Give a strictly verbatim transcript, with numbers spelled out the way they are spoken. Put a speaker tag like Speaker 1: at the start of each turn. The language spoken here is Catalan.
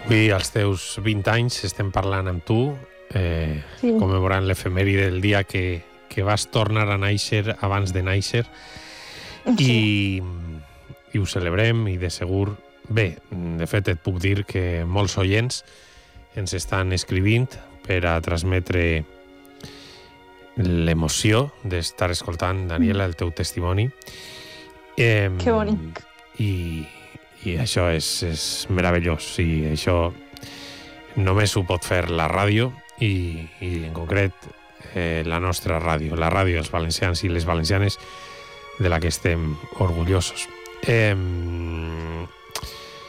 Speaker 1: Avui, als teus vint anys, estem parlant amb tu, eh,
Speaker 2: Sí.
Speaker 1: commemorant l'efemèride del dia que, que vas tornar a néixer abans de néixer. I, i ho celebrem, i de segur... Bé, de fet, et puc dir que molts oients ens estan escrivint per a transmetre l'emoció d'estar escoltant, Daniela, el teu testimoni. Eh,
Speaker 2: Que bonic.
Speaker 1: I, i això és, és meravellós. I això només ho pot fer la ràdio i, i en concret eh, la nostra ràdio, la ràdio dels valencians i les valencianes, de la que estem orgullosos. Eh,